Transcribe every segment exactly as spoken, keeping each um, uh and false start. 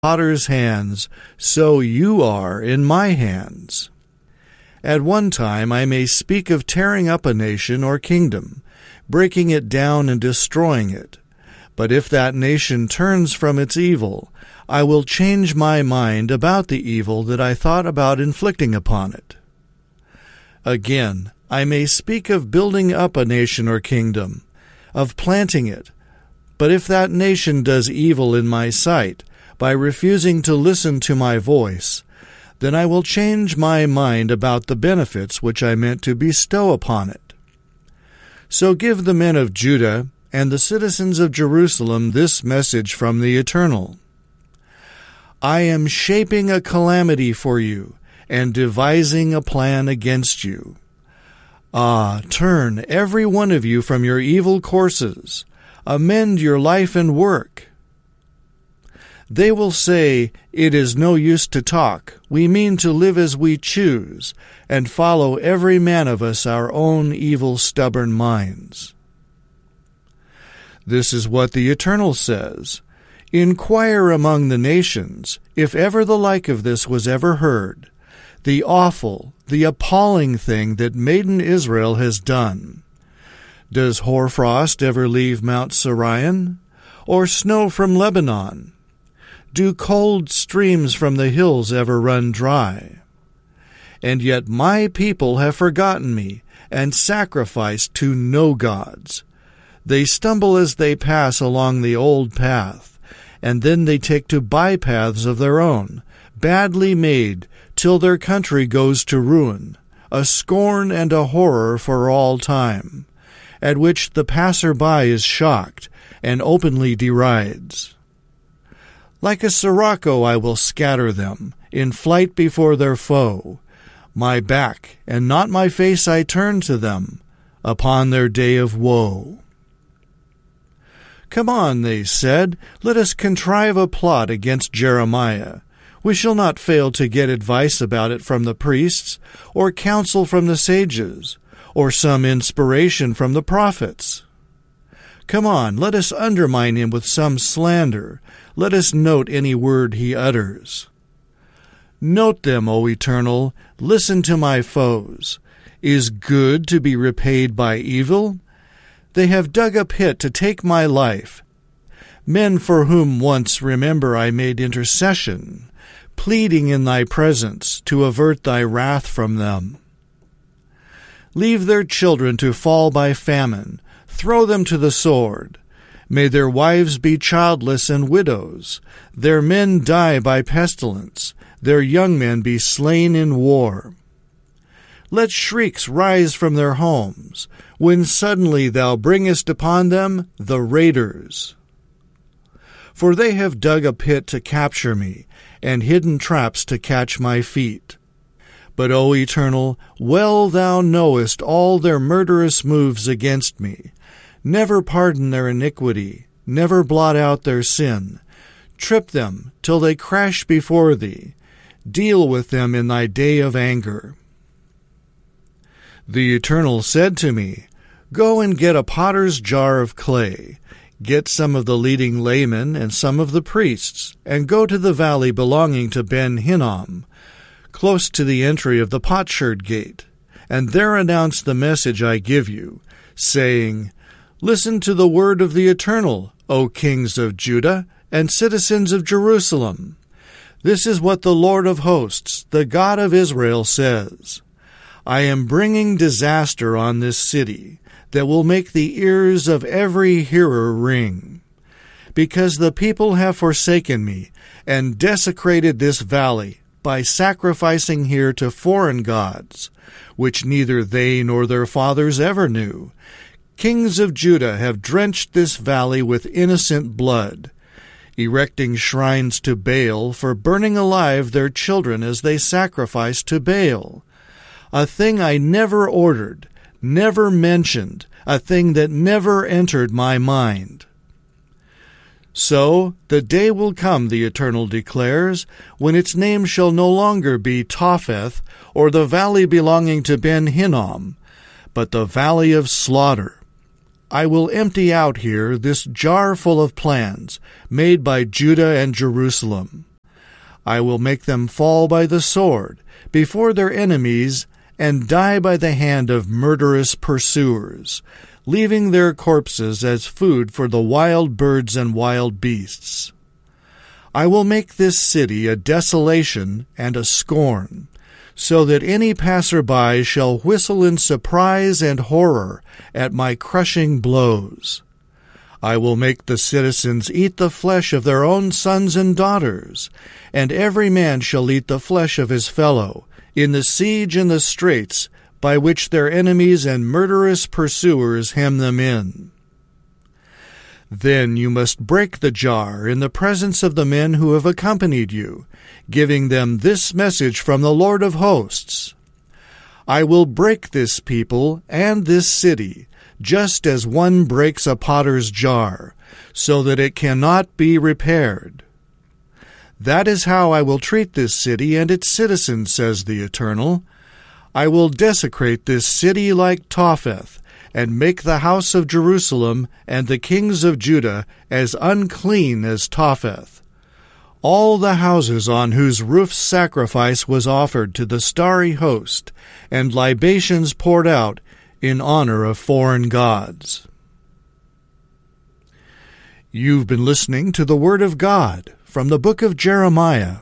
potter's hands, so you are in my hands. At one time I may speak of tearing up a nation or kingdom, breaking it down and destroying it. But if that nation turns from its evil, I will change my mind about the evil that I thought about inflicting upon it. Again, I may speak of building up a nation or kingdom, of planting it. But if that nation does evil in my sight, by refusing to listen to my voice, then I will change my mind about the benefits which I meant to bestow upon it. So give the men of Judah and the citizens of Jerusalem this message from the Eternal. I am shaping a calamity for you, and devising a plan against you. Ah, turn every one of you from your evil courses. Amend your life and work. They will say, it is no use to talk. We mean to live as we choose, and follow every man of us our own evil, stubborn minds. This is what the Eternal says. Inquire among the nations, if ever the like of this was ever heard, the awful, the appalling thing that maiden Israel has done. Does hoarfrost ever leave Mount Sirion, or snow from Lebanon? Do cold streams from the hills ever run dry? And yet my people have forgotten me, and sacrificed to no gods. They stumble as they pass along the old path, and then they take to bypaths of their own, badly made, till their country goes to ruin, a scorn and a horror for all time, at which the passer-by is shocked and openly derides. Like a sirocco I will scatter them, in flight before their foe. My back and not my face I turn to them, upon their day of woe. Come on, they said, let us contrive a plot against Jeremiah. We shall not fail to get advice about it from the priests, or counsel from the sages, or some inspiration from the prophets. Come on, let us undermine him with some slander. Let us note any word he utters. Note them, O Eternal, listen to my foes. Is good to be repaid by evil? They have dug a pit to take my life. Men for whom once, remember, I made intercession, pleading in thy presence to avert thy wrath from them. Leave their children to fall by famine, throw them to the sword. May their wives be childless and widows, their men die by pestilence, their young men be slain in war. Let shrieks rise from their homes, when suddenly thou bringest upon them the raiders. For they have dug a pit to capture me, and hidden traps to catch my feet. But, O Eternal, well thou knowest all their murderous moves against me. Never pardon their iniquity, never blot out their sin. Trip them till they crash before thee. Deal with them in thy day of anger. The Eternal said to me, Go and get a potter's jar of clay. Get some of the leading laymen and some of the priests, and go to the valley belonging to Ben-Hinnom, close to the entry of the potsherd gate, and there announce the message I give you, saying, Listen to the word of the Eternal, O kings of Judah and citizens of Jerusalem. This is what the Lord of hosts, the God of Israel, says. I am bringing disaster on this city that will make the ears of every hearer ring. Because the people have forsaken me and desecrated this valley by sacrificing here to foreign gods, which neither they nor their fathers ever knew. Kings of Judah have drenched this valley with innocent blood, erecting shrines to Baal for burning alive their children as they sacrifice to Baal. A thing I never ordered, never mentioned, a thing that never entered my mind. So the day will come, the Eternal declares, when its name shall no longer be Topheth, or the valley belonging to Ben-Hinnom, but the valley of slaughter. I will empty out here this jar full of plans made by Judah and Jerusalem. I will make them fall by the sword before their enemies and die by the hand of murderous pursuers, leaving their corpses as food for the wild birds and wild beasts. I will make this city a desolation and a scorn, so that any passer-by shall whistle in surprise and horror at my crushing blows. I will make the citizens eat the flesh of their own sons and daughters, and every man shall eat the flesh of his fellow, in the siege and the straits, by which their enemies and murderous pursuers hem them in. Then you must break the jar in the presence of the men who have accompanied you, giving them this message from the Lord of hosts. I will break this people and this city, just as one breaks a potter's jar, so that it cannot be repaired. That is how I will treat this city and its citizens, says the Eternal. I will desecrate this city like Topheth, and make the house of Jerusalem and the kings of Judah as unclean as Topheth. All the houses on whose roofs sacrifice was offered to the starry host, and libations poured out in honor of foreign gods. You've been listening to the Word of God from the book of Jeremiah.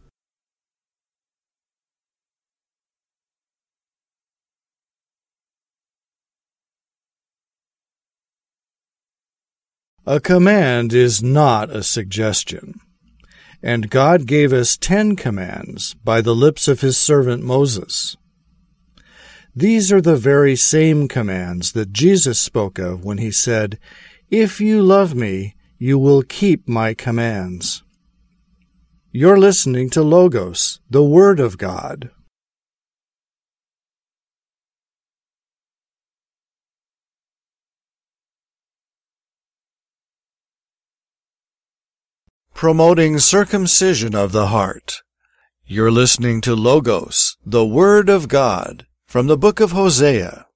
A command is not a suggestion, and God gave us ten commands by the lips of his servant Moses. These are the very same commands that Jesus spoke of when he said, "If you love me, you will keep my commands." You're listening to Logos, the Word of God. Promoting circumcision of the heart. You're listening to Logos, the Word of God, from the book of Hosea.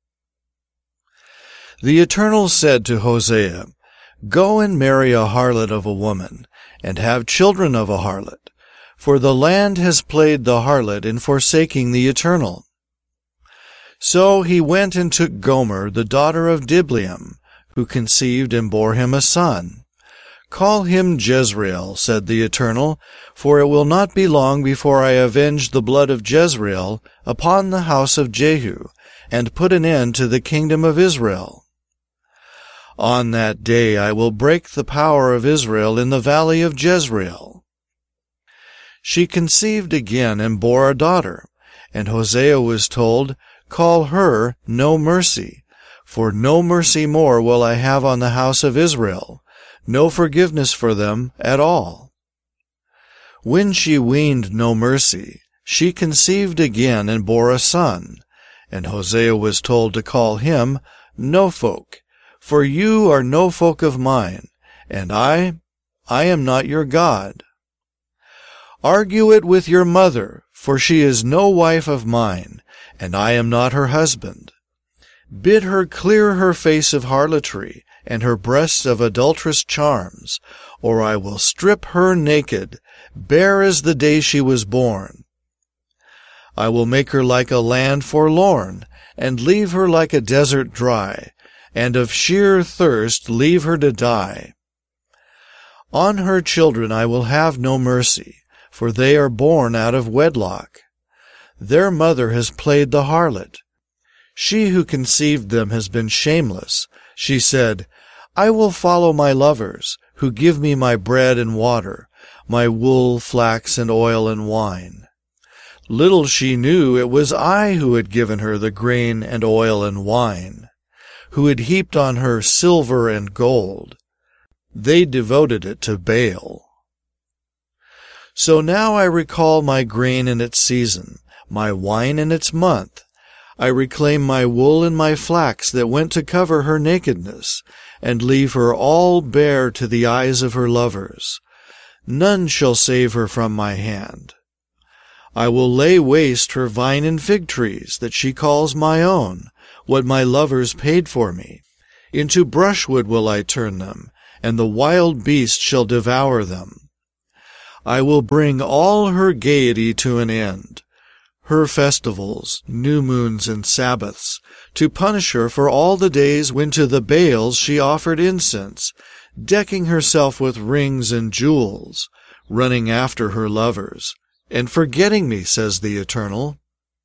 The Eternal said to Hosea, "Go and marry a harlot of a woman, and have children of a harlot, for the land has played the harlot in forsaking the Eternal." So he went and took Gomer, the daughter of Diblaim, who conceived and bore him a son. "Call him Jezreel," said the Eternal, "for it will not be long before I avenge the blood of Jezreel upon the house of Jehu, and put an end to the kingdom of Israel. On that day I will break the power of Israel in the valley of Jezreel." She conceived again and bore a daughter, and Hosea was told, "Call her No Mercy, for no mercy more will I have on the house of Israel, no forgiveness for them at all." When she weaned No Mercy, she conceived again and bore a son, and Hosea was told to call him No Folk, for you are no folk of mine, and I, I am not your God. Argue it with your mother, for she is no wife of mine, and I am not her husband. Bid her clear her face of harlotry, and her breasts of adulterous charms, or I will strip her naked, bare as the day she was born. I will make her like a land forlorn, and leave her like a desert dry, and of sheer thirst leave her to die. On her children I will have no mercy, for they are born out of wedlock. Their mother has played the harlot. She who conceived them has been shameless. She said, "I will follow my lovers, who give me my bread and water, my wool, flax, and oil and wine." Little she knew it was I who had given her the grain and oil and wine, who had heaped on her silver and gold. They devoted it to Baal. So now I recall my grain in its season, my wine in its month. I reclaim my wool and my flax that went to cover her nakedness, and leave her all bare to the eyes of her lovers. None shall save her from my hand. I will lay waste her vine and fig trees that she calls my own, what my lovers paid for me. Into brushwood will I turn them, and the wild beast shall devour them. I will bring all her gaiety to an end, her festivals, new moons, and Sabbaths, to punish her for all the days when to the Baals she offered incense, decking herself with rings and jewels, running after her lovers, and forgetting me, says the Eternal.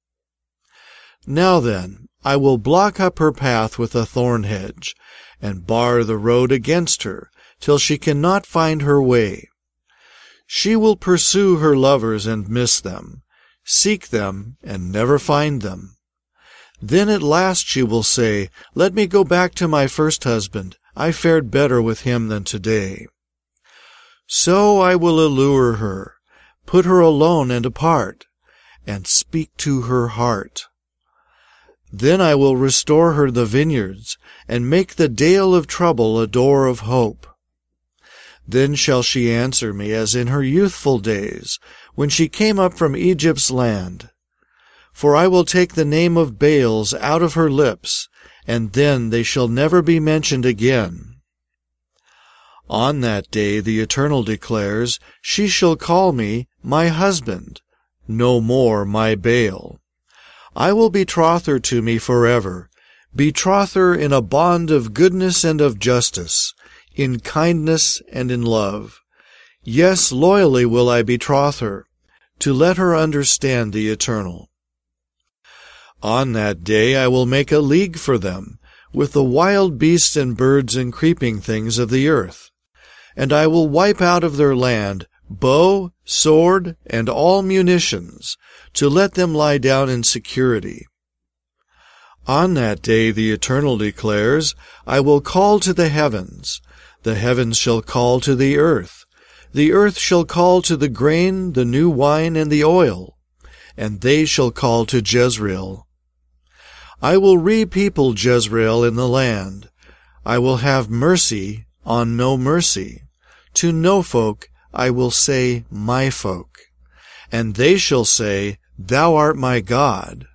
Now then, I will block up her path with a thorn hedge, and bar the road against her, till she cannot find her way. She will pursue her lovers and miss them, seek them and never find them. Then at last she will say, Let me go back to my first husband. I fared better with him than today. So I will allure her, put her alone and apart, and speak to her heart. Then I will restore her the vineyards, and make the dale of trouble a door of hope. Then shall she answer me as in her youthful days, when she came up from Egypt's land. For I will take the name of Baals out of her lips, and then they shall never be mentioned again. On that day, the Eternal declares, she shall call me my husband, no more my Baal. I will betroth her to me forever, betroth her in a bond of goodness and of justice, in kindness and in love. Yes, loyally will I betroth her, to let her understand the Eternal. On that day I will make a league for them, with the wild beasts and birds and creeping things of the earth. And I will wipe out of their land bow, sword, and all munitions, to let them lie down in security. On that day, the Eternal declares, I will call to the heavens, the heavens shall call to the earth, the earth shall call to the grain, the new wine, and the oil, and they shall call to Jezreel. I will repeople Jezreel in the land. I will have mercy on no mercy. To no folk I will say, my folk, and they shall say, Thou art my God.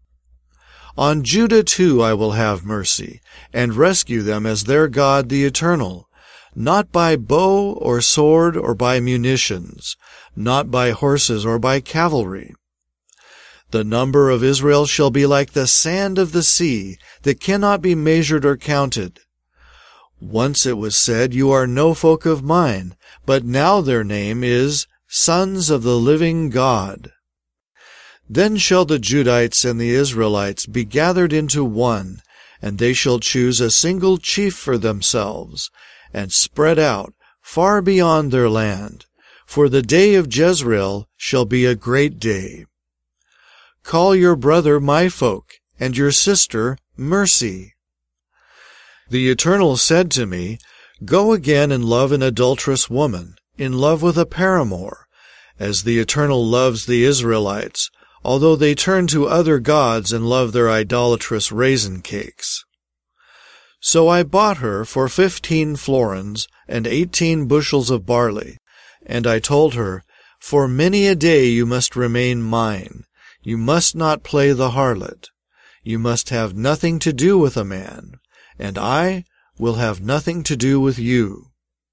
On Judah too I will have mercy, and rescue them as their God the Eternal, not by bow or sword or by munitions, not by horses or by cavalry. The number of Israel shall be like the sand of the sea, that cannot be measured or counted. Once it was said, You are no folk of mine, but now their name is Sons of the Living God. Then shall the Judites and the Israelites be gathered into one, and they shall choose a single chief for themselves, and spread out far beyond their land, for the day of Jezreel shall be a great day. Call your brother my folk, and your sister mercy. The Eternal said to me, Go again and love an adulterous woman, in love with a paramour, as the Eternal loves the Israelites, although they turn to other gods and love their idolatrous raisin cakes. So I bought her for fifteen florins and eighteen bushels of barley, and I told her, For many a day you must remain mine. You must not play the harlot. You must have nothing to do with a man, and I will have nothing to do with you.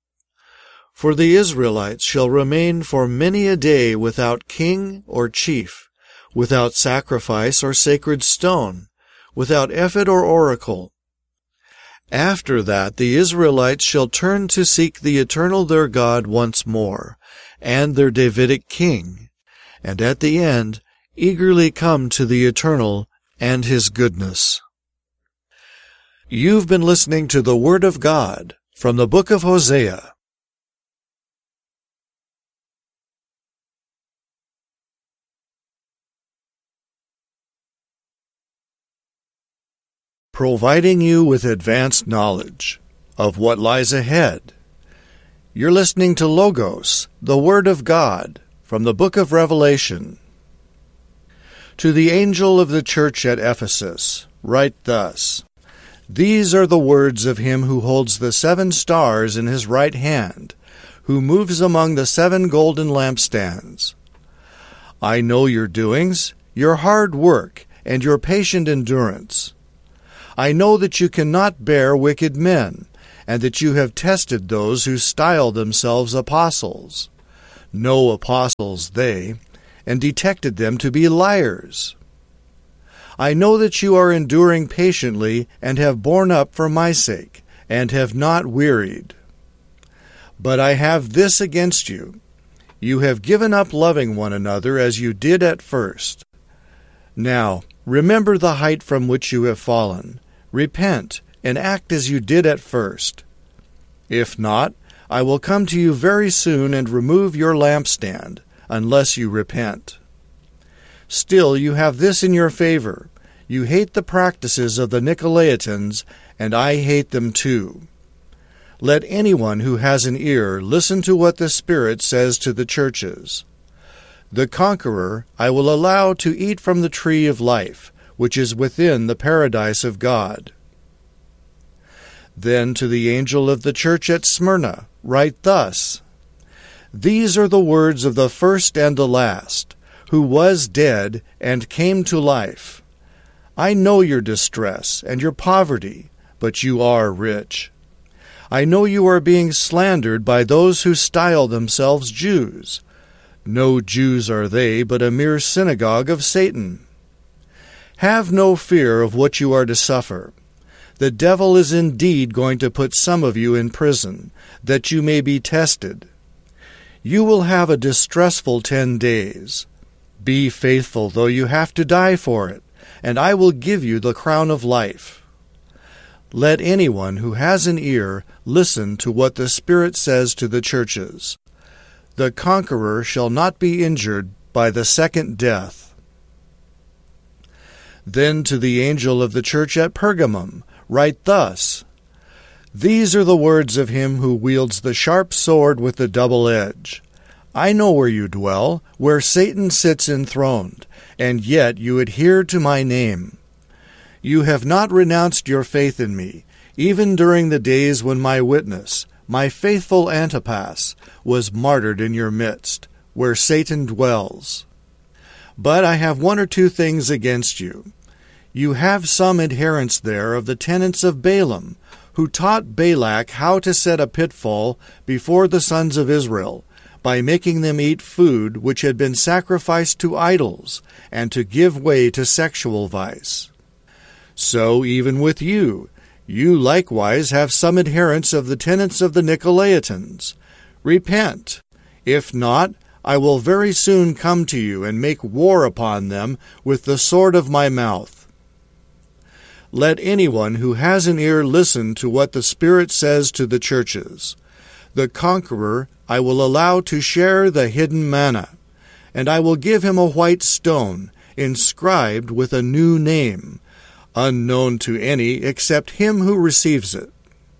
For the Israelites shall remain for many a day without king or chief, without sacrifice or sacred stone, without ephod or oracle. After that the Israelites shall turn to seek the Eternal their God once more, and their Davidic king, and at the end eagerly come to the Eternal and His goodness. You've been listening to the Word of God from the book of Hosea. Providing you with advanced knowledge of what lies ahead. You're listening to Logos, the Word of God, from the book of Revelation. To the angel of the church at Ephesus, write thus, These are the words of him who holds the seven stars in his right hand, who moves among the seven golden lampstands. I know your doings, your hard work, and your patient endurance. I know that you cannot bear wicked men, and that you have tested those who style themselves apostles. no apostles they, and detected them to be liars. I know that you are enduring patiently and have borne up for my sake, and have not wearied. But I have this against you. You have given up loving one another as you did at first. Now, remember the height from which you have fallen. Repent, and act as you did at first. If not, I will come to you very soon and remove your lampstand, unless you repent. Still, you have this in your favor. You hate the practices of the Nicolaitans, and I hate them too. Let anyone who has an ear listen to what the Spirit says to the churches. The conqueror I will allow to eat from the tree of life, which is within the paradise of God. Then to the angel of the church at Smyrna write thus: These are the words of the first and the last, who was dead and came to life. I know your distress and your poverty, but you are rich. I know you are being slandered by those who style themselves Jews. No Jews are they, but a mere synagogue of Satan. Have no fear of what you are to suffer. The devil is indeed going to put some of you in prison, that you may be tested. You will have a distressful ten days. Be faithful, though you have to die for it, and I will give you the crown of life. Let anyone who has an ear listen to what the Spirit says to the churches. The conqueror shall not be injured by the second death. Then to the angel of the church at Pergamum write thus: These are the words of him who wields the sharp sword with the double edge. I know where you dwell, where Satan sits enthroned, and yet you adhere to my name. You have not renounced your faith in me, even during the days when my witness, my faithful Antipas, was martyred in your midst, where Satan dwells. But I have one or two things against you. You have some adherents there of the tenets of Balaam, who taught Balak how to set a pitfall before the sons of Israel, by making them eat food which had been sacrificed to idols, and to give way to sexual vice. So even with you, you likewise have some adherents of the tenets of the Nicolaitans. Repent. If not, I will very soon come to you and make war upon them with the sword of my mouth. Let anyone who has an ear listen to what the Spirit says to the churches. The conqueror I will allow to share the hidden manna, and I will give him a white stone, inscribed with a new name, unknown to any except him who receives it.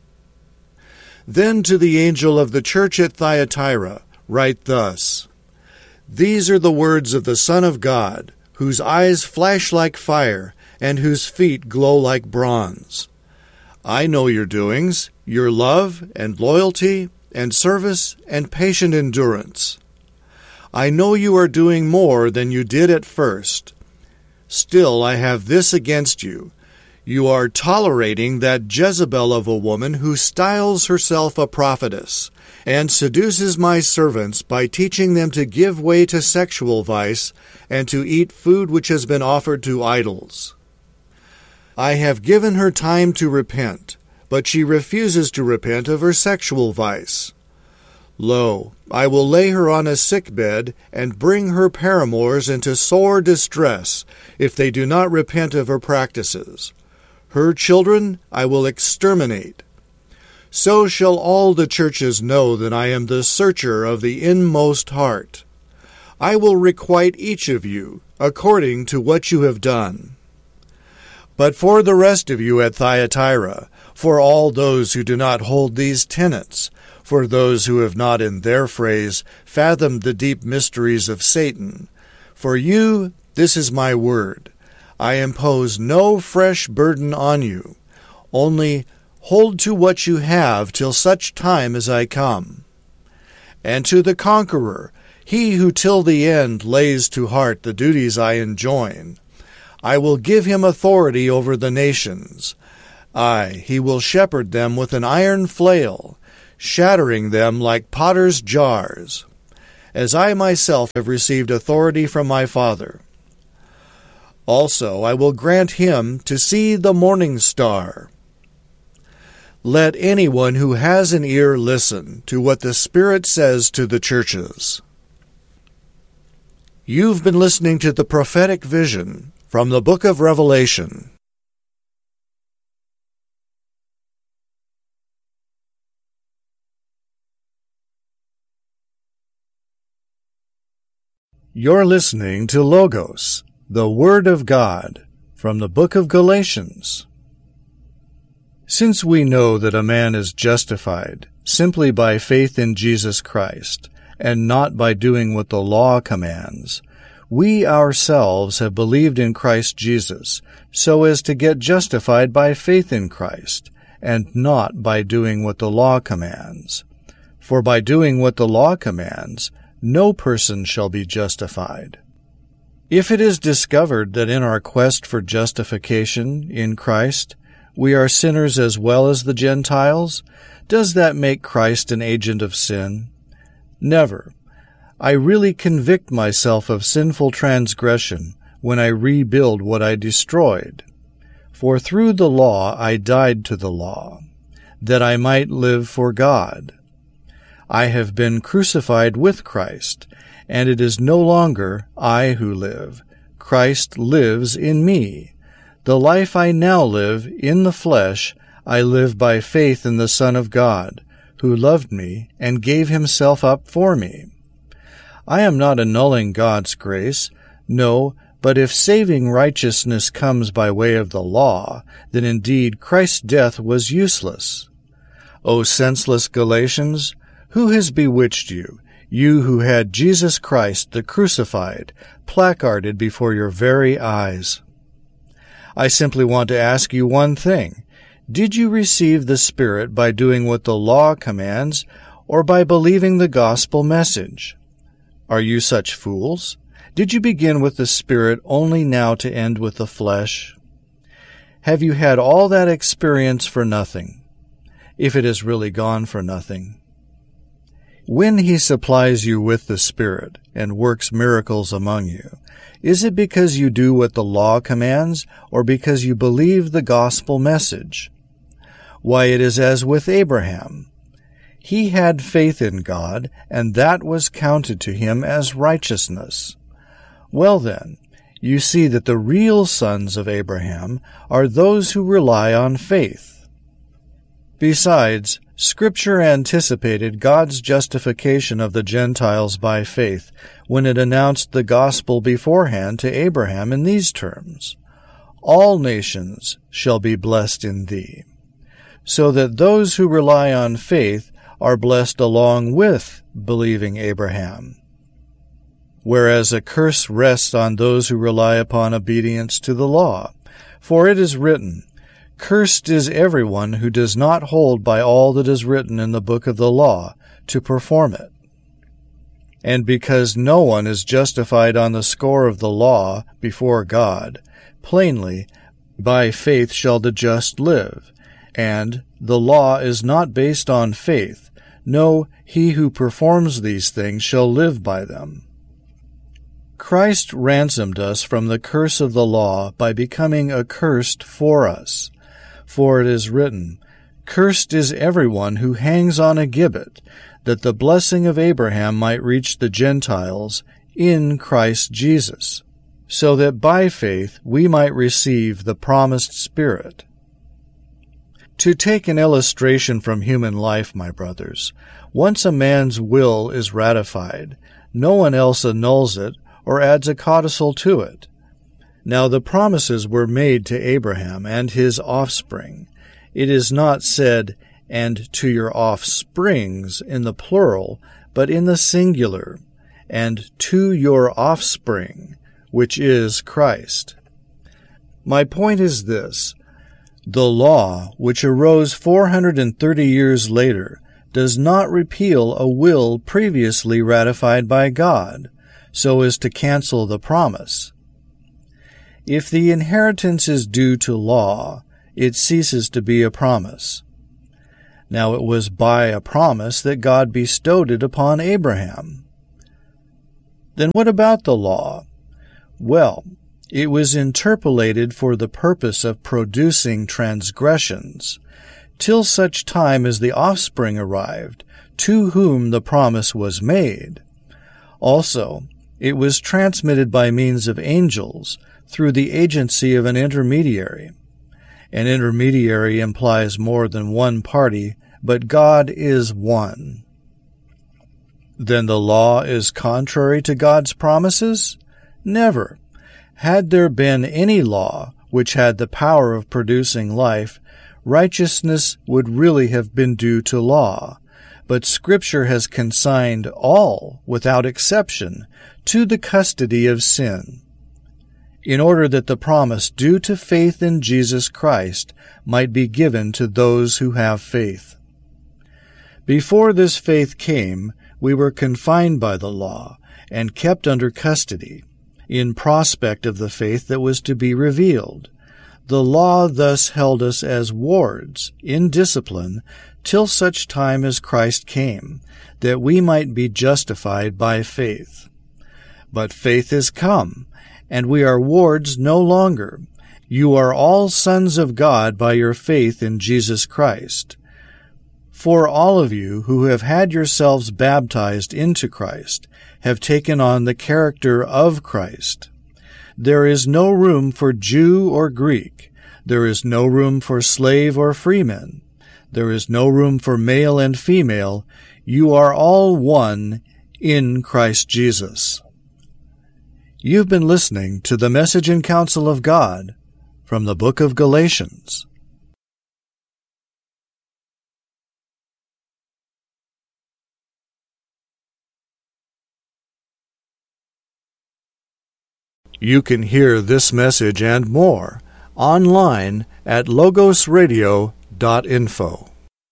Then to the angel of the church at Thyatira write thus: These are the words of the Son of God, whose eyes flash like fire, and whose feet glow like bronze. I know your doings, your love and loyalty and service and patient endurance. I know you are doing more than you did at first. Still, I have this against you. You are tolerating that Jezebel of a woman who styles herself a prophetess, and seduces my servants by teaching them to give way to sexual vice, and to eat food which has been offered to idols. I have given her time to repent, but she refuses to repent of her sexual vice. Lo, I will lay her on a sick bed, and bring her paramours into sore distress, if they do not repent of her practices. Her children I will exterminate. So shall all the churches know that I am the searcher of the inmost heart. I will requite each of you according to what you have done. But for the rest of you at Thyatira, for all those who do not hold these tenets, for those who have not, in their phrase, fathomed the deep mysteries of Satan, for you this is my word. I impose no fresh burden on you, only hold to what you have till such time as I come. And to the conqueror, he who till the end lays to heart the duties I enjoin, I will give him authority over the nations. Aye, he will shepherd them with an iron flail, shattering them like potter's jars. as I myself have received authority from my Father. Also, I will grant him to see the morning star. Let anyone who has an ear listen to what the Spirit says to the churches. You've been listening to the prophetic vision from the book of Revelation. You're listening to Logos, the Word of God, from the book of Galatians. Since we know that a man is justified simply by faith in Jesus Christ, and not by doing what the law commands, we ourselves have believed in Christ Jesus so as to get justified by faith in Christ, and not by doing what the law commands. For by doing what the law commands, no person shall be justified. If it is discovered that in our quest for justification in Christ, we are sinners as well as the Gentiles, does that make Christ an agent of sin? Never. I really convict myself of sinful transgression when I rebuild what I destroyed. For through the law I died to the law, that I might live for God. I have been crucified with Christ, and it is no longer I who live. Christ lives in me. The life I now live in the flesh, I live by faith in the Son of God, who loved me and gave himself up for me. I am not annulling God's grace, no, but if saving righteousness comes by way of the law, then indeed Christ's death was useless. O senseless Galatians, who has bewitched you, you who had Jesus Christ, the crucified, placarded before your very eyes? I simply want to ask you one thing. Did you receive the Spirit by doing what the law commands, or by believing the gospel message? Are you such fools? Did you begin with the Spirit only now to end with the flesh? Have you had all that experience for nothing, if it has really gone for nothing? When he supplies you with the Spirit and works miracles among you, is it because you do what the law commands, or because you believe the gospel message? Why, it is as with Abraham. He had faith in God, and that was counted to him as righteousness. Well then, you see that the real sons of Abraham are those who rely on faith. Besides, Scripture anticipated God's justification of the Gentiles by faith when it announced the gospel beforehand to Abraham in these terms, "All nations shall be blessed in thee," so that those who rely on faith are blessed along with believing Abraham. Whereas a curse rests on those who rely upon obedience to the law, for it is written, "Cursed is everyone who does not hold by all that is written in the book of the law to perform it." And because no one is justified on the score of the law before God, plainly, by faith shall the just live. And the law is not based on faith. No, he who performs these things shall live by them. Christ ransomed us from the curse of the law by becoming accursed for us. For it is written, "Cursed is everyone who hangs on a gibbet, that the blessing of Abraham might reach the Gentiles in Christ Jesus, so that by faith we might receive the promised Spirit." To take an illustration from human life, my brothers, once a man's will is ratified, no one else annuls it or adds a codicil to it. Now the promises were made to Abraham and his offspring. It is not said, "and to your offsprings" in the plural, but in the singular, "and to your offspring," which is Christ. My point is this. The law, which arose four hundred thirty years later, does not repeal a will previously ratified by God, so as to cancel the promise. If the inheritance is due to law, it ceases to be a promise. Now it was by a promise that God bestowed it upon Abraham. Then what about the law? Well, it was interpolated for the purpose of producing transgressions, till such time as the offspring arrived, to whom the promise was made. Also, it was transmitted by means of angels, through the agency of an intermediary. An intermediary implies more than one party, but God is one. Then the law is contrary to God's promises? Never. Had there been any law which had the power of producing life, righteousness would really have been due to law. But Scripture has consigned all, without exception, to the custody of sin, in order that the promise due to faith in Jesus Christ might be given to those who have faith. Before this faith came, we were confined by the law and kept under custody, in prospect of the faith that was to be revealed. The law thus held us as wards, in discipline, till such time as Christ came, that we might be justified by faith. But faith is come, and we are wards no longer. You are all sons of God by your faith in Jesus Christ. For all of you who have had yourselves baptized into Christ have taken on the character of Christ. There is no room for Jew or Greek. There is no room for slave or freeman. There is no room for male and female. You are all one in Christ Jesus. You've been listening to the Message and Counsel of God from the book of Galatians. You can hear this message and more online at logos radio dot info.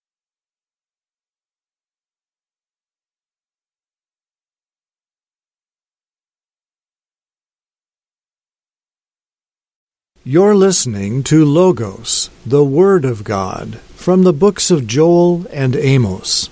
You're listening to Logos, the Word of God, from the books of Joel and Amos.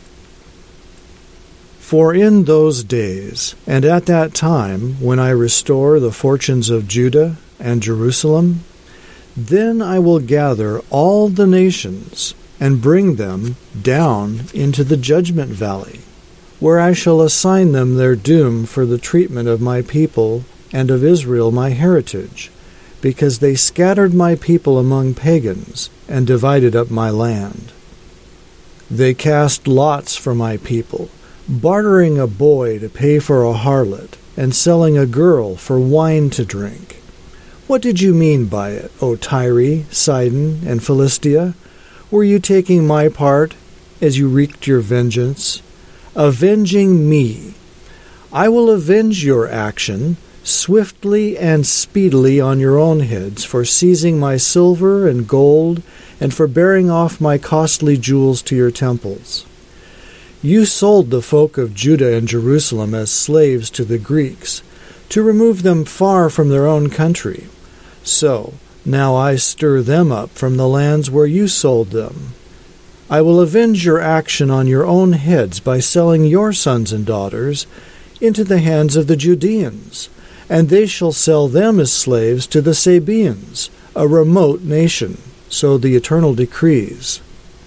For in those days, and at that time, when I restore the fortunes of Judah and Jerusalem, then I will gather all the nations, and bring them down into the judgment valley, where I shall assign them their doom for the treatment of my people and of Israel my heritage, because they scattered my people among pagans, and divided up my land. They cast lots for my people, bartering a boy to pay for a harlot, and selling a girl for wine to drink. What did you mean by it, O Tyre, Sidon, and Philistia? Were you taking my part as you wreaked your vengeance? Avenging me. I will avenge your action, swiftly and speedily on your own heads, for seizing my silver and gold, and for bearing off my costly jewels to your temples. You sold the folk of Judah and Jerusalem as slaves to the Greeks, to remove them far from their own country. So now I stir them up from the lands where you sold them. I will avenge your action on your own heads by selling your sons and daughters into the hands of the Judeans, and they shall sell them as slaves to the Sabeans, a remote nation. So the Eternal decrees.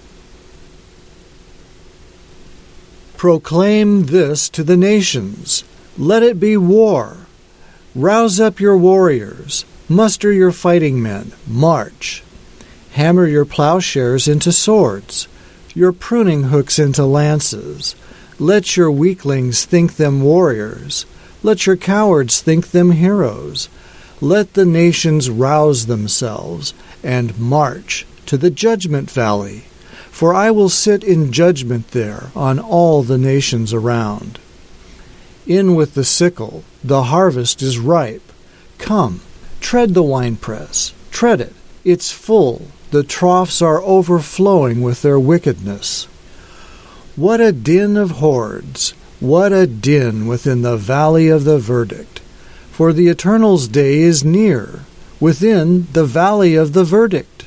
Proclaim this to the nations. Let it be war. Rouse up your warriors. Muster your fighting men. March. Hammer your plowshares into swords, your pruning hooks into lances. Let your weaklings think them warriors. Let your cowards think them heroes. Let the nations rouse themselves and march to the judgment valley, for I will sit in judgment there on all the nations around. In with the sickle, the harvest is ripe. Come, tread the winepress, tread it, it's full, the troughs are overflowing with their wickedness. What a din of hordes! What a din within the valley of the verdict! For the Eternal's day is near, within the valley of the verdict.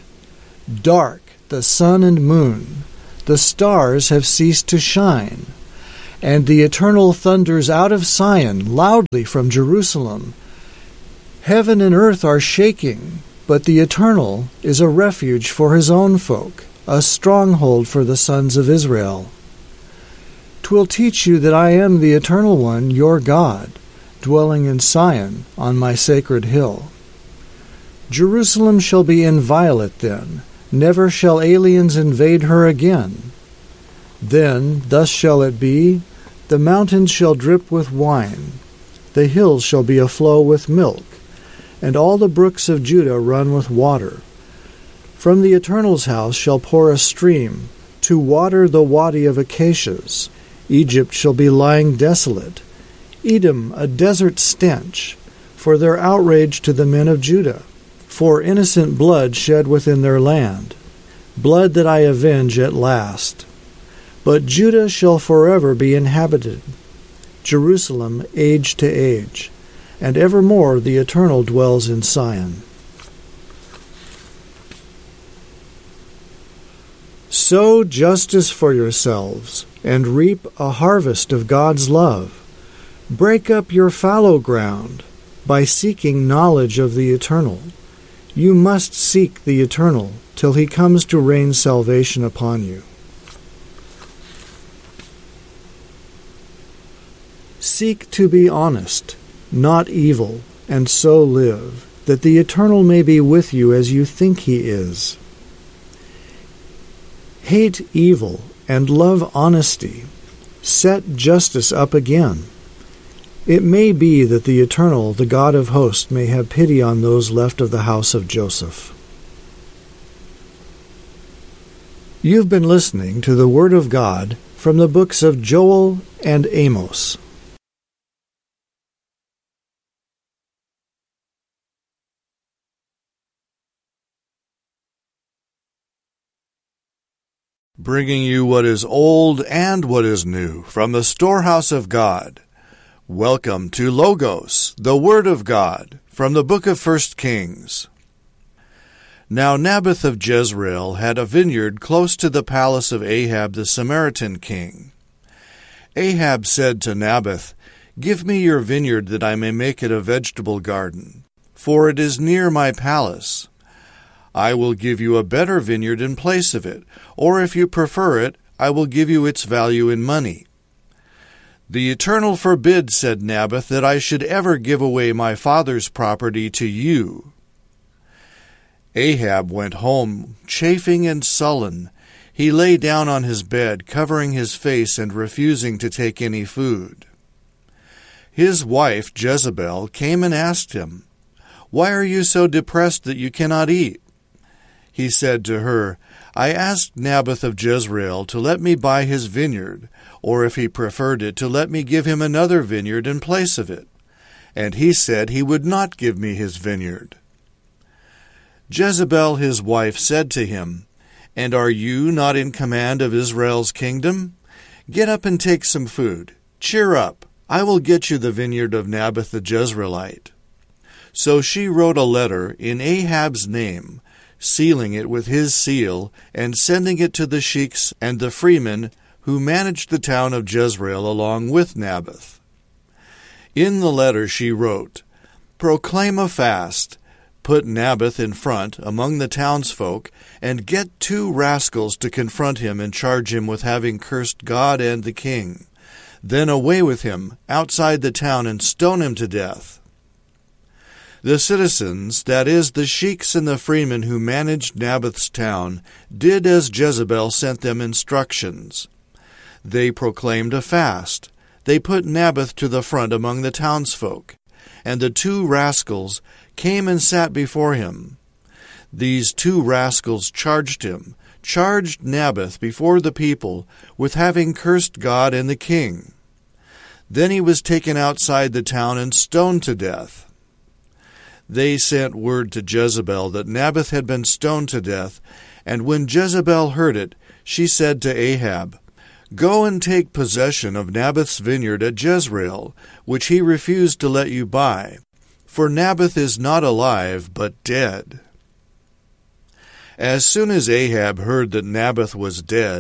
Dark the sun and moon, the stars have ceased to shine, And the Eternal thunders out of Sion loudly from Jerusalem. Heaven and earth are shaking, but the Eternal is a refuge for his own folk, a stronghold for the sons of Israel. 'Twill teach you that I am the Eternal One, your God, dwelling in Sion on my sacred hill. Jerusalem shall be inviolate then, never shall aliens invade her again. Then thus shall it be, the mountains shall drip with wine, the hills shall be aflow with milk, and all the brooks of Judah run with water. From the Eternal's house shall pour a stream, to water the wadi of acacias. Egypt shall be lying desolate, Edom a desert stench, for their outrage to the men of Judah, for innocent blood shed within their land, blood that I avenge at last. But Judah shall forever be inhabited, Jerusalem age to age, and evermore the Eternal dwells in Sion. Sow justice for yourselves, and reap a harvest of God's love. Break up your fallow ground by seeking knowledge of the Eternal. You must seek the Eternal till he comes to rain salvation upon you. Seek to be honest, not evil, and so live, that the Eternal may be with you as you think he is. Hate evil and love honesty. Set justice up again. It may be that the Eternal, the God of hosts, may have pity on those left of the house of Joseph. You've been listening to the Word of God from the books of Joel and Amos. Bringing you what is old and what is new from the storehouse of God. Welcome to Logos, the Word of God, from the book of First Kings. Now Naboth of Jezreel had a vineyard close to the palace of Ahab the Samaritan king. Ahab said to Naboth, "Give me your vineyard that I may make it a vegetable garden, for it is near my palace. I will give you a better vineyard in place of it, or if you prefer it, I will give you its value in money." "The Eternal forbid," said Naboth, "that I should ever give away my father's property to you." Ahab went home, chafing and sullen. He lay down on his bed, covering his face and refusing to take any food. His wife, Jezebel, came and asked him, "Why are you so depressed that you cannot eat?" He said to her, "I asked Naboth of Jezreel to let me buy his vineyard, or if he preferred it, to let me give him another vineyard in place of it. And he said he would not give me his vineyard." Jezebel his wife said to him, "And are you not in command of Israel's kingdom? Get up and take some food. Cheer up, I will get you the vineyard of Naboth the Jezreelite." So she wrote a letter in Ahab's name, sealing it with his seal, and sending it to the sheiks and the freemen who managed the town of Jezreel along with Naboth. In the letter she wrote, "Proclaim a fast, put Naboth in front among the townsfolk, and get two rascals to confront him and charge him with having cursed God and the king. Then away with him outside the town and stone him to death." The citizens, that is, the sheiks and the freemen who managed Naboth's town, did as Jezebel sent them instructions. They proclaimed a fast. They put Naboth to the front among the townsfolk, and the two rascals came and sat before him. These two rascals charged him, charged Naboth before the people with having cursed God and the king. Then he was taken outside the town and stoned to death. They sent word to Jezebel that Naboth had been stoned to death, and when Jezebel heard it, she said to Ahab, "Go and take possession of Naboth's vineyard at Jezreel, which he refused to let you buy, for Naboth is not alive, but dead." As soon as Ahab heard that Naboth was dead,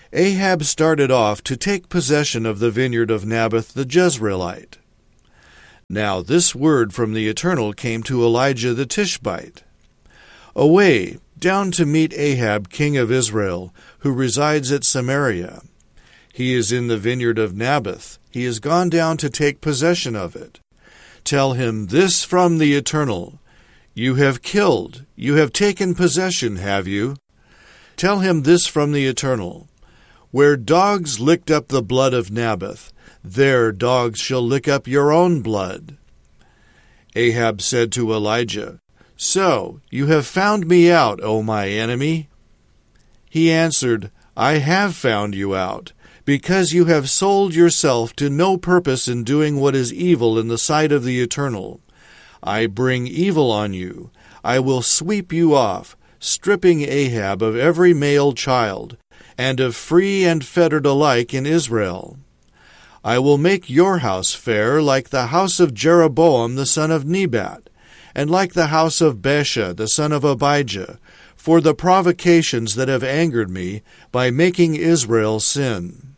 Ahab started off to take possession of the vineyard of Naboth the Jezreelite. Now this word from the Eternal came to Elijah the Tishbite. Away, down to meet Ahab king of Israel, who resides at Samaria. He is in the vineyard of Naboth. He is gone down to take possession of it. Tell him this from the Eternal. You have killed, you have taken possession, have you? Tell him this from the Eternal. Where dogs licked up the blood of Naboth, there dogs shall lick up your own blood. Ahab said to Elijah, So, you have found me out, O my enemy? He answered, I have found you out, because you have sold yourself to no purpose in doing what is evil in the sight of the Eternal. I bring evil on you. I will sweep you off, stripping Ahab of every male child, and of free and fettered alike in Israel. I will make your house fair like the house of Jeroboam the son of Nebat, and like the house of Baasha the son of Abijah, for the provocations that have angered me by making Israel sin.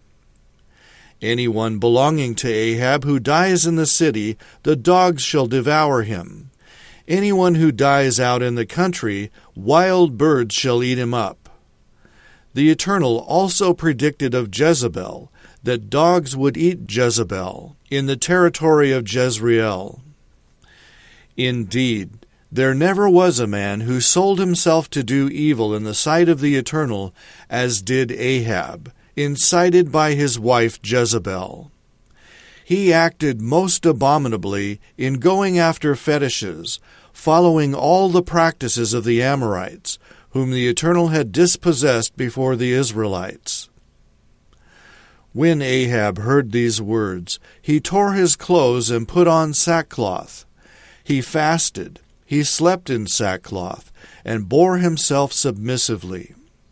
Anyone belonging to Ahab who dies in the city, the dogs shall devour him. Anyone who dies out in the country, wild birds shall eat him up. The Eternal also predicted of Jezebel that dogs would eat Jezebel in the territory of Jezreel. Indeed, there never was a man who sold himself to do evil in the sight of the Eternal as did Ahab, incited by his wife Jezebel. He acted most abominably in going after fetishes, following all the practices of the Amorites, whom the Eternal had dispossessed before the Israelites. When Ahab heard these words, he tore his clothes and put on sackcloth. He fasted, he slept in sackcloth, and bore himself submissively.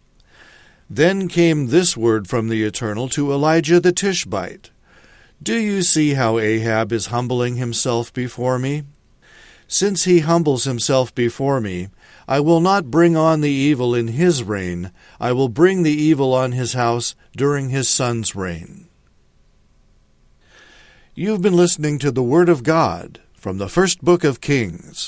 Then came this word from the Eternal to Elijah the Tishbite. Do you see how Ahab is humbling himself before me? Since he humbles himself before me, I will not bring on the evil in his reign. I will bring the evil on his house during his son's reign. You've been listening to the Word of God from the first book of Kings.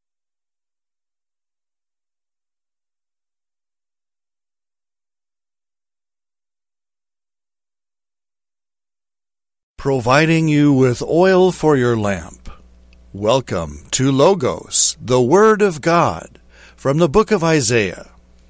Providing you with oil for your lamp. Welcome to Logos, the Word of God, from the book of Isaiah.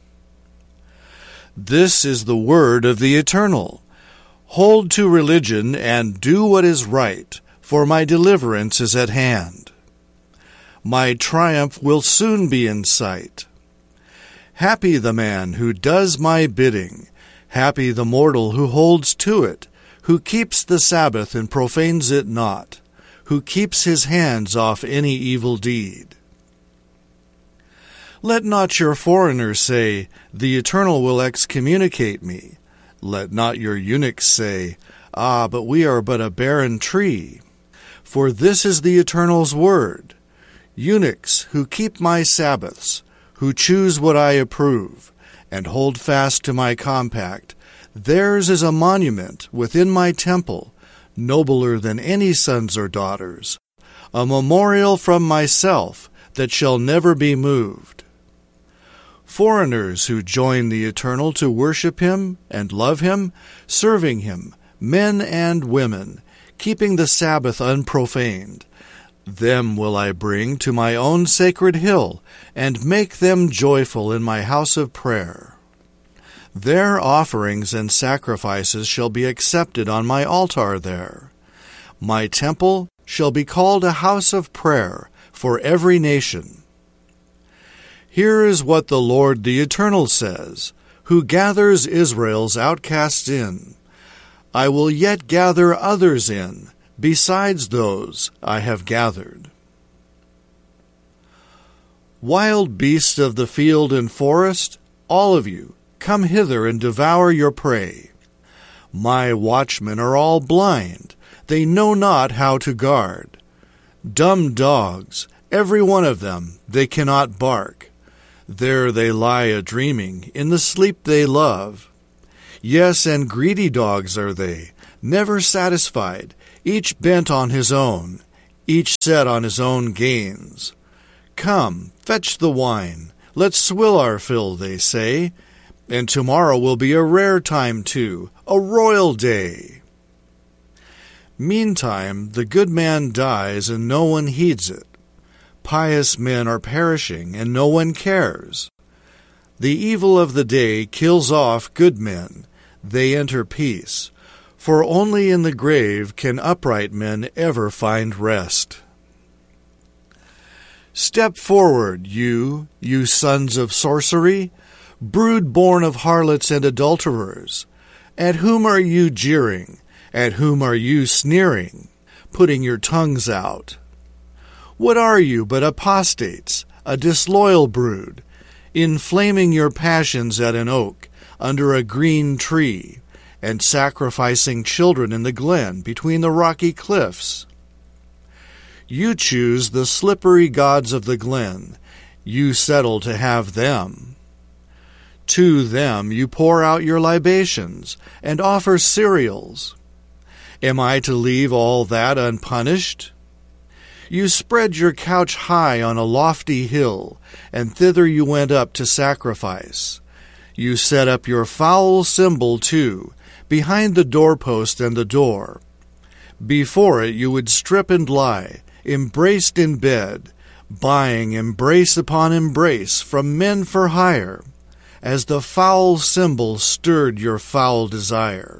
This is the word of the Eternal. Hold to religion and do what is right, for my deliverance is at hand. My triumph will soon be in sight. Happy the man who does my bidding, happy the mortal who holds to it, who keeps the Sabbath and profanes it not, who keeps his hands off any evil deed. Let not your foreigners say, The Eternal will excommunicate me. Let not your eunuchs say, Ah, but we are but a barren tree. For this is the Eternal's word. Eunuchs who keep my Sabbaths, who choose what I approve, and hold fast to my compact, theirs is a monument within my temple, nobler than any sons or daughters, a memorial from myself that shall never be moved. Foreigners who join the Eternal to worship him and love him, serving him, men and women, keeping the Sabbath unprofaned, them will I bring to my own sacred hill, and make them joyful in my house of prayer. Their offerings and sacrifices shall be accepted on my altar there. My temple shall be called a house of prayer for every nation. Here is what the Lord the Eternal says, who gathers Israel's outcasts in. I will yet gather others in, besides those I have gathered. Wild beasts of the field and forest, all of you, come hither and devour your prey. My watchmen are all blind, they know not how to guard. Dumb dogs, every one of them, they cannot bark. There they lie a-dreaming, in the sleep they love. Yes, and greedy dogs are they, never satisfied, each bent on his own, each set on his own gains. Come, fetch the wine, let's swill our fill, they say, and tomorrow will be a rare time too, a royal day. Meantime, the good man dies, and no one heeds it. Pious men are perishing, and no one cares. The evil of the day kills off good men. They enter peace, for only in the grave can upright men ever find rest. Step forward, you, you sons of sorcery, brood born of harlots and adulterers. At whom are you jeering? At whom are you sneering, putting your tongues out? What are you but apostates, a disloyal brood, inflaming your passions at an oak, under a green tree, and sacrificing children in the glen between the rocky cliffs? You choose the slippery gods of the glen, you settle to have them. To them you pour out your libations, and offer cereals. Am I to leave all that unpunished? You spread your couch high on a lofty hill, and thither you went up to sacrifice. You set up your foul symbol, too, behind the doorpost and the door. Before it you would strip and lie, embraced in bed, buying embrace upon embrace from men for hire, as the foul symbol stirred your foul desire.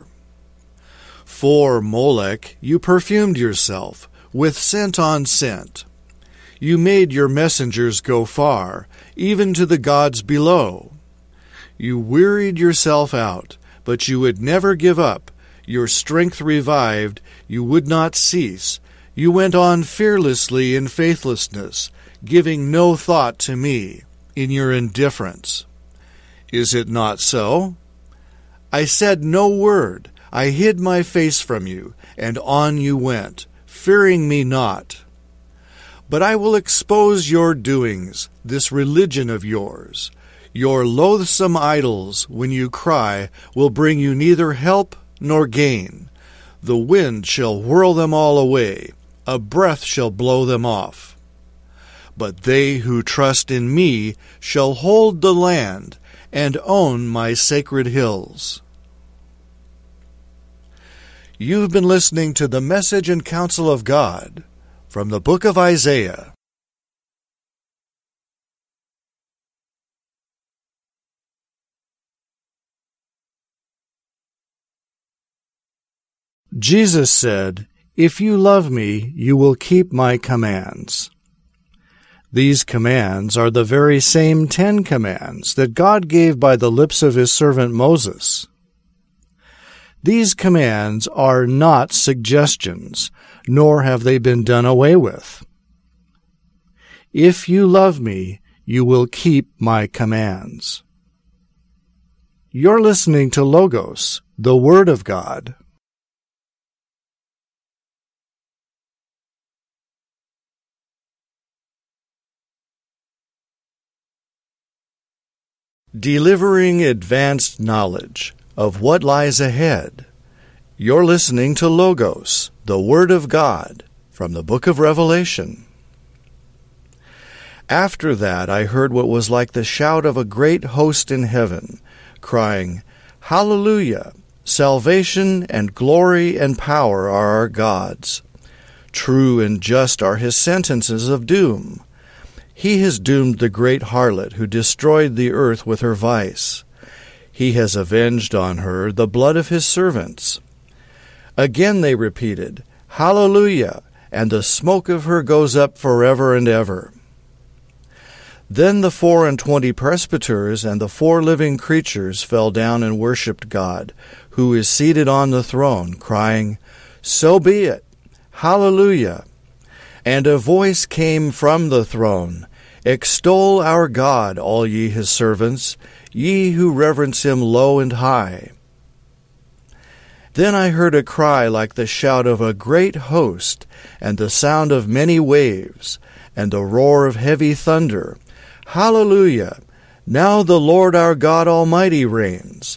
For Molech you perfumed yourself, with scent on scent. You made your messengers go far, even to the gods below. You wearied yourself out, but you would never give up. Your strength revived, you would not cease. You went on fearlessly in faithlessness, giving no thought to me, in your indifference. Is it not so? I said no word. I hid my face from you, and on you went, fearing me not. But I will expose your doings, this religion of yours. Your loathsome idols, when you cry, will bring you neither help nor gain. The wind shall whirl them all away, a breath shall blow them off. But they who trust in me shall hold the land, and own my sacred hills. You've been listening to the Message and Counsel of God from the book of Isaiah. Jesus said, "If you love me, you will keep my commands." These commands are the very same Ten Commands that God gave by the lips of his servant Moses. These commands are not suggestions, nor have they been done away with. If you love me, you will keep my commands. You're listening to Logos, the Word of God. Delivering advanced knowledge of what lies ahead. You're listening to Logos, the Word of God, from the book of Revelation. After that I heard what was like the shout of a great host in heaven, crying, "Hallelujah! Salvation and glory and power are our God's. True and just are his sentences of doom. He has doomed the great harlot who destroyed the earth with her vice. He has avenged on her the blood of his servants." Again they repeated, "Hallelujah! And the smoke of her goes up forever and ever." Then the four and twenty presbyters and the four living creatures fell down and worshipped God, who is seated on the throne, crying, "So be it! Hallelujah!" And a voice came from the throne, "Extol our God, all ye his servants, ye who reverence him low and high." Then I heard a cry like the shout of a great host, and the sound of many waves, and the roar of heavy thunder. "Hallelujah! Now the Lord our God Almighty reigns.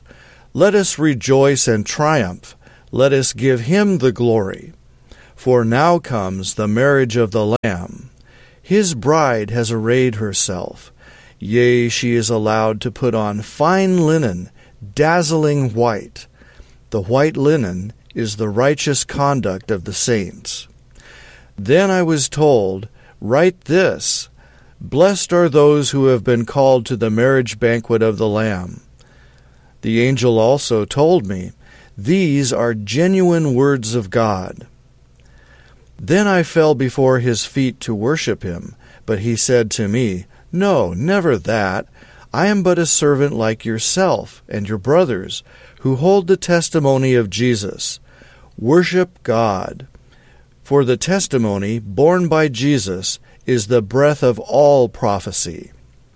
Let us rejoice and triumph. Let us give him the glory. For now comes the marriage of the Lamb. His bride has arrayed herself. Yea, she is allowed to put on fine linen, dazzling white. The white linen is the righteous conduct of the saints. Then I was told, Write this, Blessed are those who have been called to the marriage banquet of the Lamb. The angel also told me, These are genuine words of God. Then I fell before his feet to worship him, but he said to me, No, never that. I am but a servant like yourself and your brothers, who hold the testimony of Jesus. Worship God. For the testimony borne by Jesus is the breath of all prophecy.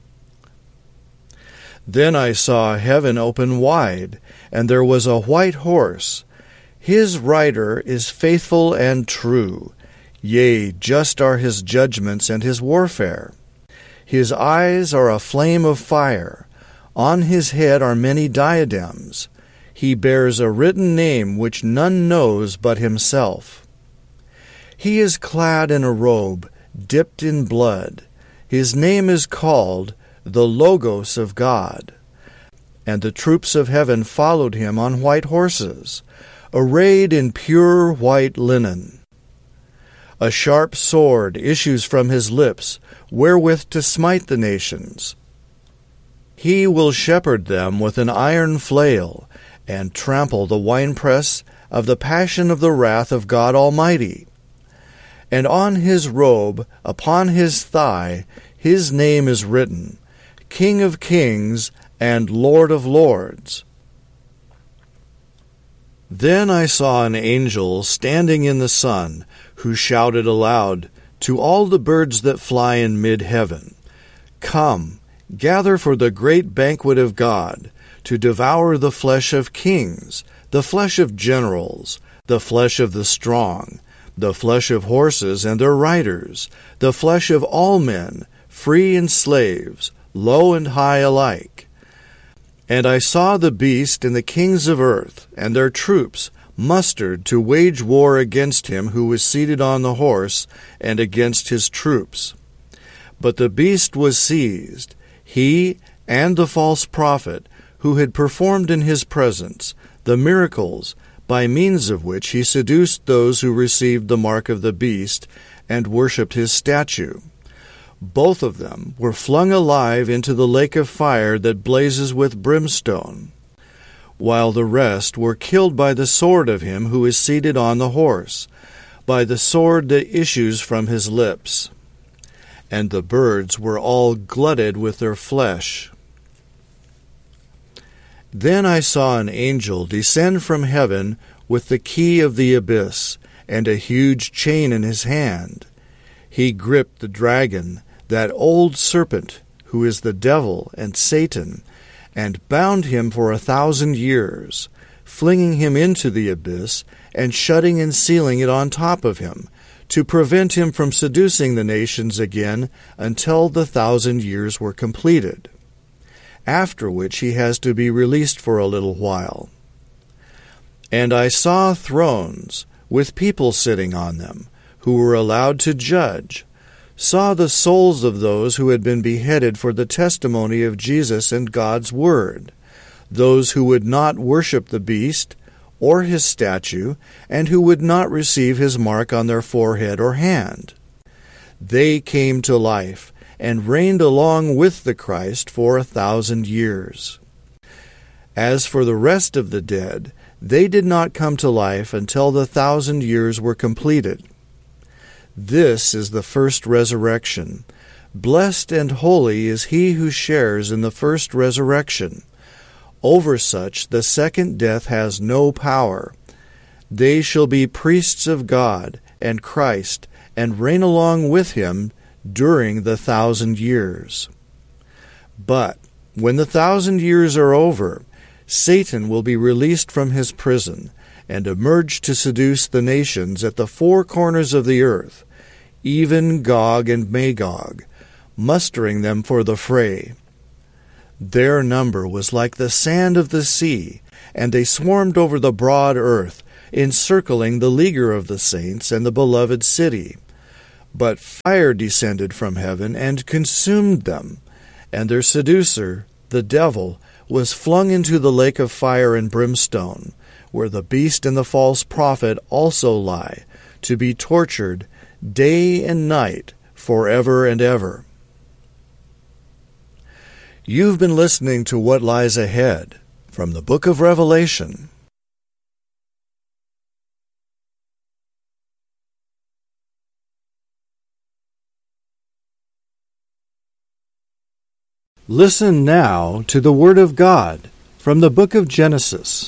Then I saw heaven open wide, and there was a white horse. His rider is faithful and true. Yea, just are his judgments and his warfare. His eyes are a flame of fire. On his head are many diadems. He bears a written name which none knows but himself. He is clad in a robe, dipped in blood. His name is called the Logos of God. And the troops of heaven followed him on white horses, arrayed in pure white linen. A sharp sword issues from his lips, wherewith to smite the nations. He will shepherd them with an iron flail, and trample the winepress of the passion of the wrath of God Almighty. And on his robe, upon his thigh, his name is written, King of Kings and Lord of Lords. Then I saw an angel standing in the sun, who shouted aloud to all the birds that fly in mid-heaven, Come, gather for the great banquet of God, to devour the flesh of kings, the flesh of generals, the flesh of the strong, the flesh of horses and their riders, the flesh of all men, free and slaves, low and high alike. And I saw the beast and the kings of earth, and their troops, mustered to wage war against him who was seated on the horse, and against his troops. But the beast was seized, he and the false prophet, who had performed in his presence the miracles by means of which he seduced those who received the mark of the beast and worshipped his statue. Both of them were flung alive into the lake of fire that blazes with brimstone, while the rest were killed by the sword of him who is seated on the horse, by the sword that issues from his lips. And the birds were all glutted with their flesh. Then I saw an angel descend from heaven with the key of the abyss, and a huge chain in his hand. He gripped the dragon, that old serpent, who is the devil and Satan, and bound him for a thousand years, flinging him into the abyss, and shutting and sealing it on top of him, to prevent him from seducing the nations again until the thousand years were completed, after which he has to be released for a little while. And I saw thrones, with people sitting on them, who were allowed to judge, saw the souls of those who had been beheaded for the testimony of Jesus and God's word, those who would not worship the beast or his statue, and who would not receive his mark on their forehead or hand. They came to life, and reigned along with the Christ for a thousand years. As for the rest of the dead, they did not come to life until the thousand years were completed. This is the first resurrection. Blessed and holy is he who shares in the first resurrection. Over such the second death has no power. They shall be priests of God and Christ, and reign along with him during the thousand years. But when the thousand years are over, Satan will be released from his prison, and emerge to seduce the nations at the four corners of the earth, even Gog and Magog, mustering them for the fray. Their number was like the sand of the sea, and they swarmed over the broad earth, encircling the leaguer of the saints and the beloved city. But fire descended from heaven and consumed them, and their seducer, the devil, was flung into the lake of fire and brimstone, where the beast and the false prophet also lie, to be tortured day and night forever and ever. You've been listening to What Lies Ahead from the book of Revelation. Listen now to the Word of God from the book of Genesis.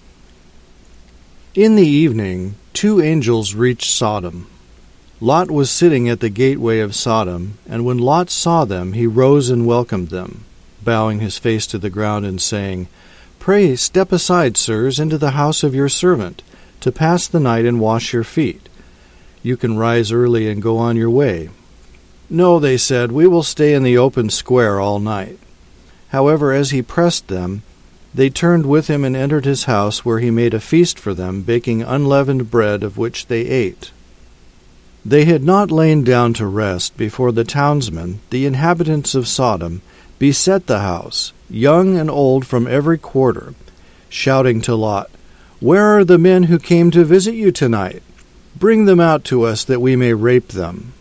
In the evening, two angels reached Sodom. Lot was sitting at the gateway of Sodom, and when Lot saw them, he rose and welcomed them, bowing his face to the ground and saying, "Pray step aside, sirs, into the house of your servant, to pass the night and wash your feet. You can rise early and go on your way." "No," they said, "we will stay in the open square all night." However, as he pressed them, they turned with him and entered his house, where he made a feast for them, baking unleavened bread, of which they ate. They had not lain down to rest before the townsmen, the inhabitants of Sodom, beset the house, young and old from every quarter, shouting to Lot, "Where are the men who came to visit you tonight? Bring them out to us that we may rape them."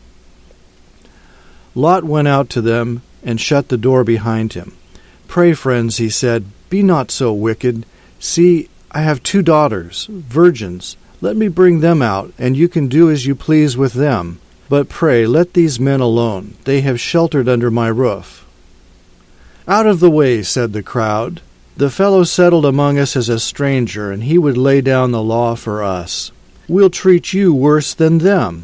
Lot went out to them and shut the door behind him. "Pray, friends," he said, "be not so wicked. See, I have two daughters, virgins. Let me bring them out, and you can do as you please with them. But pray, let these men alone. They have sheltered under my roof." "Out of the way," said the crowd. "The fellow settled among us as a stranger, and he would lay down the law for us. We'll treat you worse than them."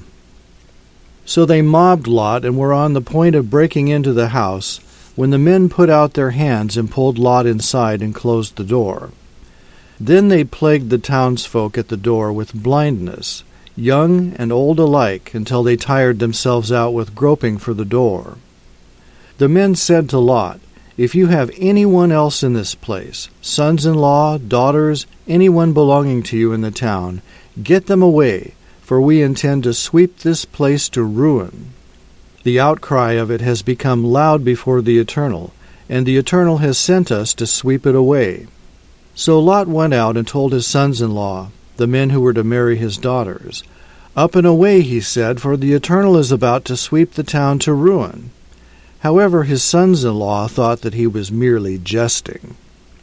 So they mobbed Lot and were on the point of breaking into the house, when the men put out their hands and pulled Lot inside and closed the door. Then they plagued the townsfolk at the door with blindness, young and old alike, until they tired themselves out with groping for the door. The men said to Lot, "If you have anyone else in this place, sons-in-law, daughters, anyone belonging to you in the town, get them away, for we intend to sweep this place to ruin." The outcry of it has become loud before the Eternal, and the Eternal has sent us to sweep it away. So Lot went out and told his sons-in-law, the men who were to marry his daughters. "Up and away," he said, "for the Eternal is about to sweep the town to ruin." However, his sons-in-law thought that he was merely jesting.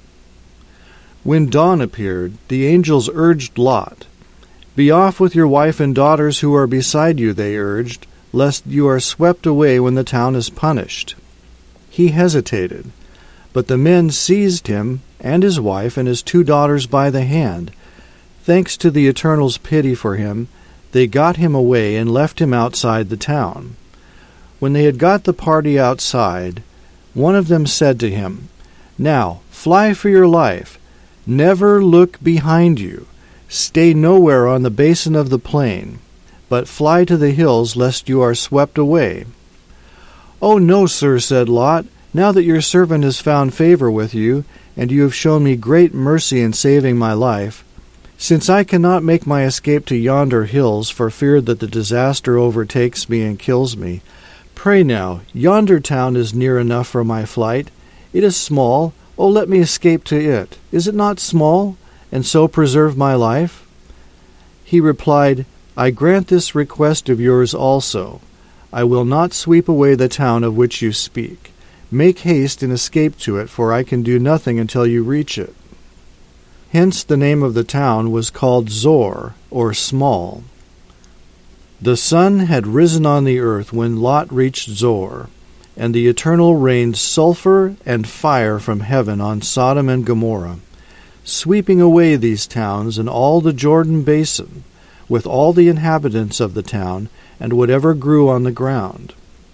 When dawn appeared, the angels urged Lot. "Be off with your wife and daughters who are beside you," they urged, "lest you are swept away when the town is punished." He hesitated, but the men seized him and his wife and his two daughters by the hand. Thanks to the Eternal's pity for him, they got him away and left him outside the town. When they had got the party outside, one of them said to him, "Now, fly for your life. Never look behind you. Stay nowhere on the basin of the plain, but fly to the hills, lest you are swept away." "Oh, no, sir," said Lot. "Now that your servant has found favor with you, and you have shown me great mercy in saving my life, since I cannot make my escape to yonder hills for fear that the disaster overtakes me and kills me, pray now, yonder town is near enough for my flight. It is small. Oh, let me escape to it. Is it not small? And so preserve my life?" He replied, "I grant this request of yours also. I will not sweep away the town of which you speak. Make haste and escape to it, for I can do nothing until you reach it." Hence the name of the town was called Zor, or Small. The sun had risen on the earth when Lot reached Zor, and the Eternal rained sulfur and fire from heaven on Sodom and Gomorrah, sweeping away these towns and all the Jordan basin, with all the inhabitants of the town, and whatever grew on the ground.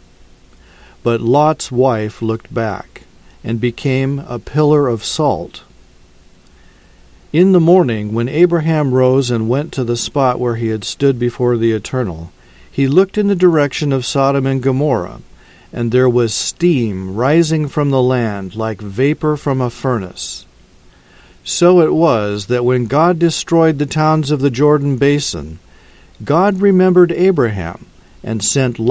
But Lot's wife looked back, and became a pillar of salt. In the morning, when Abraham rose and went to the spot where he had stood before the Eternal, he looked in the direction of Sodom and Gomorrah, and there was steam rising from the land like vapor from a furnace. So it was that when God destroyed the towns of the Jordan basin, God remembered Abraham and sent